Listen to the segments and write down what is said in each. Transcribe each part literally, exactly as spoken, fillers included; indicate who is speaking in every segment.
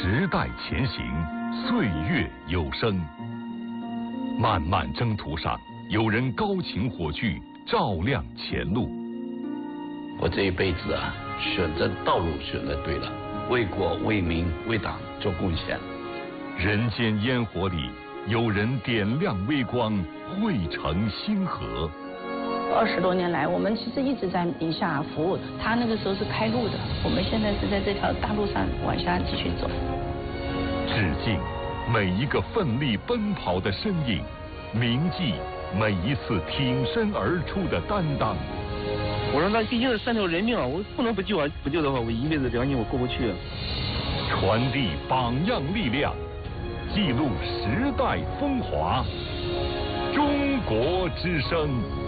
Speaker 1: 时代前行，岁月有声。漫漫征途上，有人高擎火炬，照亮前路。
Speaker 2: 我这一辈子啊，选择道路选择对了，为国为民为党做贡献。
Speaker 1: 人间烟火里，有人点亮微光，汇成星河。
Speaker 3: 二十多年来，我们其实一直在宁夏服务。他那个时候是开路的，我们现在是在这条大路上往下继续走。
Speaker 1: 致敬每一个奋力奔跑的身影，铭记每一次挺身而出的担当。
Speaker 4: 我说那毕竟是三条人命啊，我不能不救啊！不救的话，我一辈子良心我过不去。
Speaker 1: 传递榜样力量，记录时代风华。中国之声。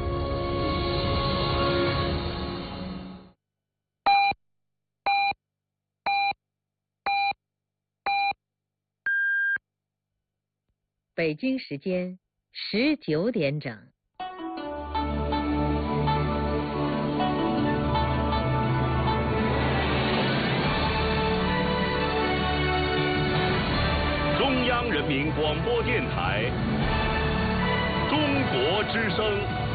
Speaker 5: 北京时间十九点整。
Speaker 1: 中央人民广播电台，中国之声。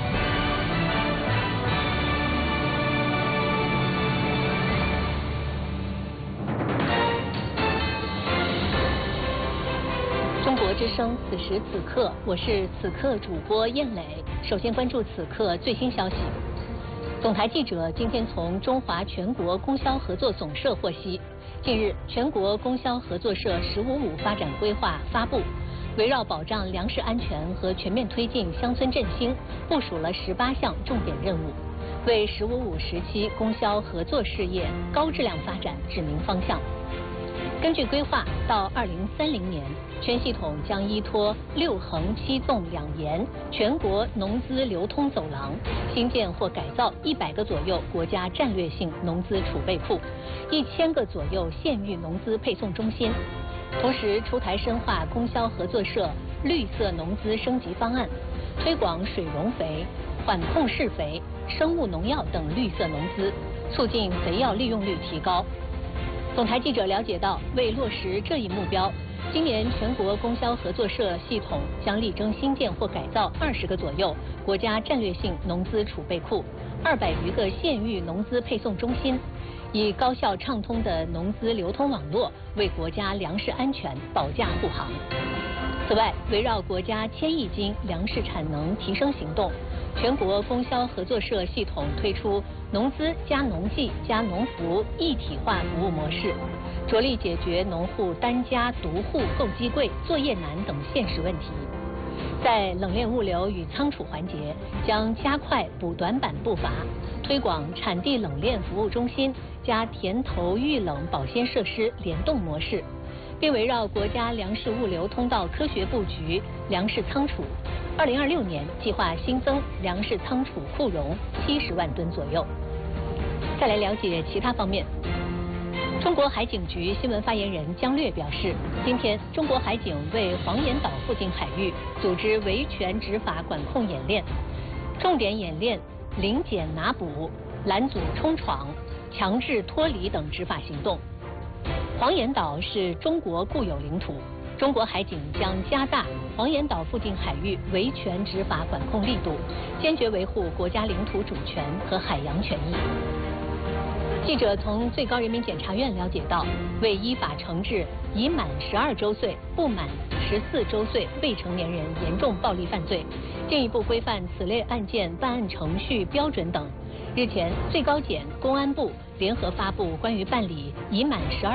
Speaker 6: 中国之声，此时此刻，我是此刻主播燕磊。首先关注此刻最新消息。总台记者今天从中华全国供销合作总社获悉，近日全国供销合作社“十五五”发展规划发布，围绕保障粮食安全和全面推进乡村振兴，部署了十八项重点任务，为“十五五”时期供销合作事业高质量发展指明方向。根据规划，到二零三零年，全系统将依托六横七纵两沿全国农资流通走廊，新建或改造一百个左右国家战略性农资储备库，一千个左右县域农资配送中心。同时，出台深化供销合作社绿色农资升级方案，推广水溶肥、缓控施肥、生物农药等绿色农资，促进肥药利用率提高。总台记者了解到，为落实这一目标，今年全国供销合作社系统将力争新建或改造二十个左右国家战略性农资储备库，二百余个县域农资配送中心，以高效畅通的农资流通网络为国家粮食安全保驾护航。此外，围绕国家千亿斤粮食产能提升行动，全国供销合作社系统推出农资加农技加农服一体化服务模式，着力解决农户单家独户购机贵、作业难等现实问题。在冷链物流与仓储环节，将加快补短板步伐，推广产地冷链服务中心加田头预冷保鲜设施联动模式，并围绕国家粮食物流通道科学布局粮食仓储，二零二六年计划新增粮食仓储库容七十万吨左右。再来了解其他方面。中国海警局新闻发言人姜略表示，今天中国海警为黄岩岛附近海域组织维权执法管控演练，重点演练临检拿捕、拦阻冲闯、强制脱离等执法行动。黄岩岛是中国固有领土，中国海警将加大黄岩岛附近海域维权执法管控力度，坚决维护国家领土主权和海洋权益。记者从最高人民检察院了解到，为依法惩治已满十二周岁不满十四周岁未成年人严重暴力犯罪，进一步规范此类案件办案程序标准等，日前最高检、公安部联合发布关于办理已满十二